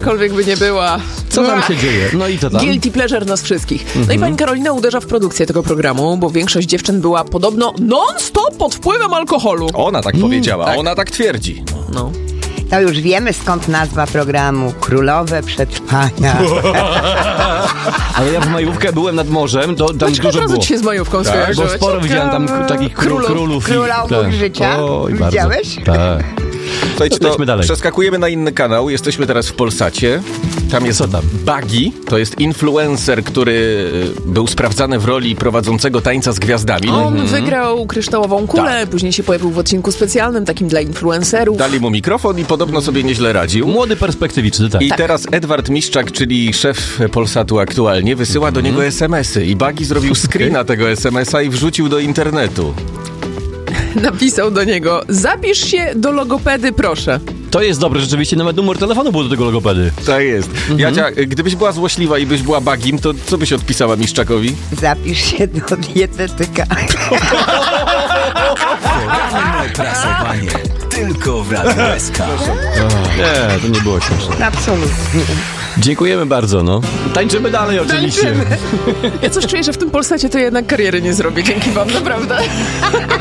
jakakolwiek by nie była. Co tam się dzieje? No i co tam? Guilty pleasure nas wszystkich. No i pani Karolina uderza w produkcję tego programu, bo większość dziewczyn była podobno non-stop pod wpływem alkoholu. Ona tak powiedziała, tak. ona tak twierdzi. No. To już wiemy, skąd nazwa programu Królowe Przetrwania. Ale ja w majówkę byłem nad morzem, to tam Dlaczego dużo od razu było. ci się z majówką skojarzyło? Bo sporo widziałem tam takich królów. Królowów życia. Oj, Widziałeś? bardzo. Tak. Słuchajcie, Lećmy dalej. przeskakujemy na inny kanał. Jesteśmy teraz w Polsacie. Tam jest Co tam? Buggy. To jest influencer, który był sprawdzany w roli prowadzącego Tańca z Gwiazdami. On wygrał kryształową kulę, później się pojawił w odcinku specjalnym, takim dla influencerów. Dali mu mikrofon i podobno sobie nieźle radził. Młody, perspektywiczny, tak. I teraz Edward Miszczak, czyli szef Polsatu aktualnie, wysyła do niego SMS-y. I Buggy zrobił screena tego SMS-a i wrzucił do internetu. Napisał do niego: zapisz się do logopedy, proszę. To jest dobre, rzeczywiście, nawet numer telefonu był do tego logopedy. Tak jest. Jadzia, gdybyś była złośliwa i byś była Buggym, to co byś odpisała Miszczakowi? Zapisz się do dietetyka. Poranne prasowanie. Tylko w Radiu SK. Nie, to nie było śmieszne. Absolutnie. Dziękujemy bardzo, no. Tańczymy dalej oczywiście. Ja coś czuję, że w tym Polsacie to jednak kariery nie zrobię. Dzięki wam, naprawdę.